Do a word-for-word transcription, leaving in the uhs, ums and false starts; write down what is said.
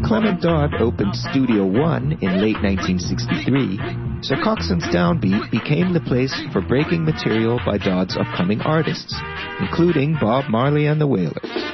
Clement Dodd opened Studio One in late nineteen sixty-three, Sir Coxsone's Downbeat became the place for breaking material by Dodd's upcoming artists, including Bob Marley and the Wailers.